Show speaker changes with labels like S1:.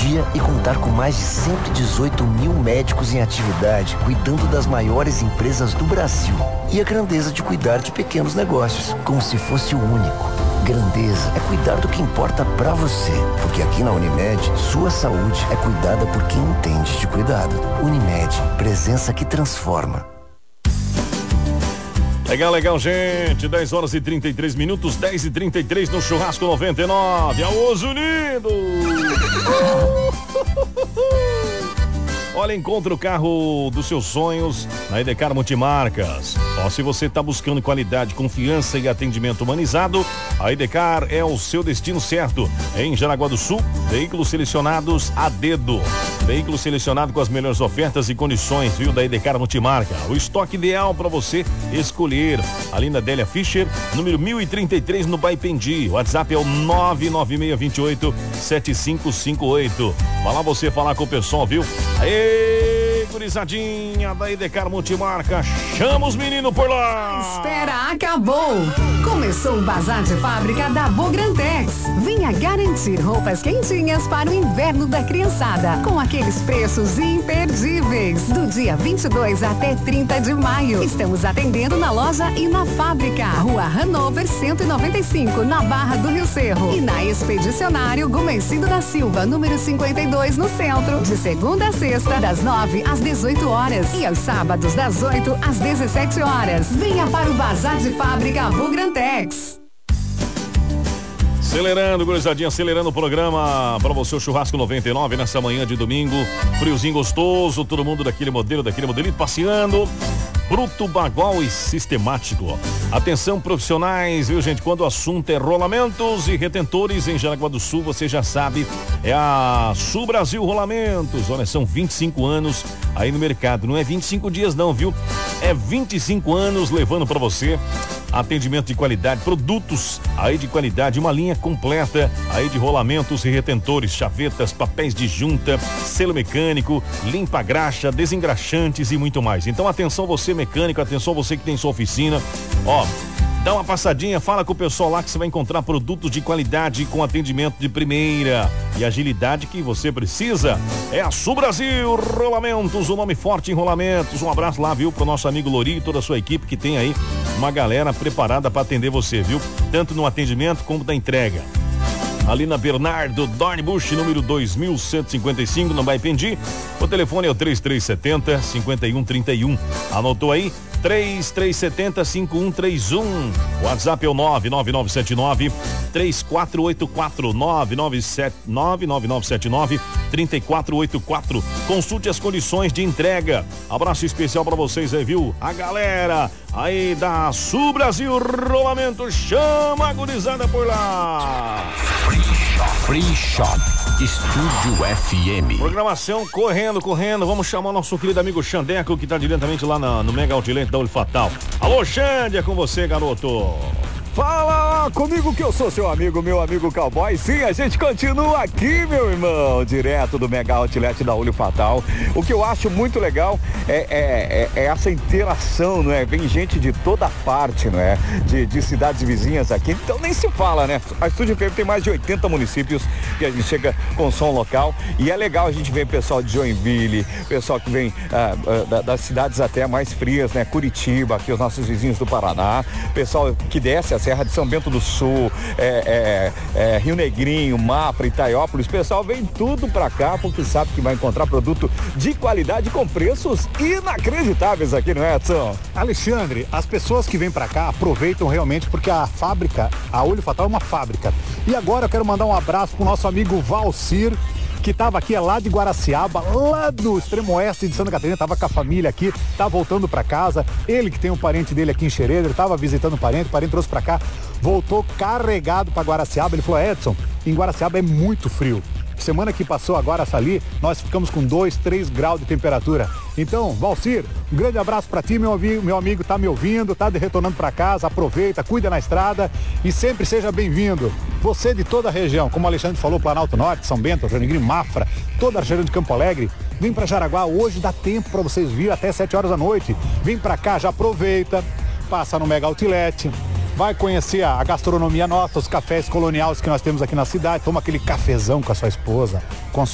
S1: dia e contar com mais de 118 mil médicos em atividade, cuidando das maiores empresas do Brasil. E a grandeza de cuidar de pequenos negócios, como se fosse o único. Grandeza é cuidar do que importa pra você, porque aqui na Unimed, sua saúde é cuidada por quem entende de cuidado. Unimed, presença que transforma.
S2: Legal, gente. 10 horas e 33 minutos, 10h33 no Churrasco 99. Aos Unidos! Olha, encontra o carro dos seus sonhos na Edcar Multimarcas. Se você está buscando qualidade, confiança e atendimento humanizado, a Edcar é o seu destino certo. Em Jaraguá do Sul, veículos selecionados a dedo. Veículo selecionado com as melhores ofertas e condições, viu, da Edcar Multimarca. O estoque ideal para você escolher. Ali na Délia Fischer, número 1033 no Baipendi. O WhatsApp é o 99628-7558. Vai lá você falar com o pessoal, viu? Aê, gurizadinha da Edcar Multimarca, chama os meninos por lá.
S3: A espera acabou. Começou o Bazar de Fábrica da Bograntex. Venha garantir roupas quentinhas para o inverno da criançada, com aqueles preços imperdíveis. Do dia 22 até 30 de maio. Estamos atendendo na loja e na fábrica. Rua Hanover 195, na Barra do Rio Cerro. E na Expedicionário Gomencindo da Silva, número 52, no centro. De segunda a sexta, das 9 às 18 horas. E aos sábados, das 8 às 17 horas. Venha para o Bazar de Fábrica Bograntex.
S2: Acelerando, gurizadinha, acelerando o programa para você, o Churrasco 99, nessa manhã de domingo. Friozinho gostoso, todo mundo daquele modelito passeando. Bruto, bagual e sistemático. Atenção, profissionais, viu, gente? Quando o assunto é rolamentos e retentores em Jaraguá do Sul, você já sabe, é a Sul Brasil Rolamentos. Olha, são 25 anos aí no mercado. Não é 25 dias não, viu? É 25 anos levando para você atendimento de qualidade, produtos aí de qualidade, uma linha completa aí de rolamentos e retentores, chavetas, papéis de junta, selo mecânico, limpa graxa, desengraxantes e muito mais. Então atenção você mecânico, atenção você que tem sua oficina, dá uma passadinha, fala com o pessoal lá que você vai encontrar produtos de qualidade com atendimento de primeira e agilidade que você precisa. É a Sul Brasil Rolamentos, o nome forte em rolamentos. Um abraço lá, viu, pro nosso amigo Lori e toda a sua equipe que tem aí uma galera preparada para atender você, viu? Tanto no atendimento como da entrega. Ali na Bernardo Dornbusch, número 2155, no Baipendi. O telefone é o 3370-5131. Anotou aí? 3370-5131. O WhatsApp é o 99979-3484. 99979-3484. Consulte as condições de entrega. Abraço especial para vocês aí, viu? A galera aí da Sul Brasil Rolamento, chama a gurizada por lá.
S4: Free Shop Estúdio FM.
S2: Programação correndo. Vamos chamar o nosso querido amigo Xandeco, que tá diretamente lá no Mega Outlet da Olho Fatal. Alô, Xande, é com você, garoto.
S5: Fala comigo que eu sou seu amigo, meu amigo cowboy. Sim, a gente continua aqui, meu irmão, direto do Mega Outlet da Olho Fatal. O que eu acho muito legal é essa interação, não é? Vem gente de toda parte, não é? De cidades vizinhas aqui, então nem se fala, né? A Estúdio FM tem mais de 80 municípios que a gente chega com som local e é legal a gente ver pessoal de Joinville, pessoal que vem das cidades até mais frias, né? Curitiba, aqui os nossos vizinhos do Paraná, pessoal que desce a Serra de São Bento do Sul, Rio Negrinho, Mafra, Itaiópolis, pessoal vem tudo pra cá porque sabe que vai encontrar produto de qualidade com preços inacreditáveis aqui, não é, Edson?
S6: Alexandre, as pessoas que vêm pra cá aproveitam realmente porque a fábrica, a Olho Fatal é uma fábrica. E agora eu quero mandar um abraço pro nosso amigo Valcir, que estava aqui lá de Guaraciaba, lá do extremo oeste de Santa Catarina, estava com a família aqui, tá voltando para casa. Ele que tem um parente dele aqui em Xereda, ele estava visitando o parente trouxe para cá, voltou carregado para Guaraciaba. Ele falou: Edson, em Guaraciaba é muito frio. Semana que passou agora ali, nós ficamos com 2, 3 graus de temperatura. Então, Valcir, um grande abraço para ti, meu amigo tá me ouvindo, tá retornando para casa, aproveita, cuida na estrada e sempre seja bem-vindo. Você de toda a região, como o Alexandre falou, Planalto Norte, São Bento, Rio Negrinho, Mafra, toda a região de Campo Alegre, vem para Jaraguá, hoje dá tempo para vocês vir até 7 horas da noite. Vem para cá, já aproveita, passa no Mega Outlet, vai conhecer a gastronomia nossa, os cafés coloniais que nós temos aqui na cidade, toma aquele cafezão com a sua esposa, com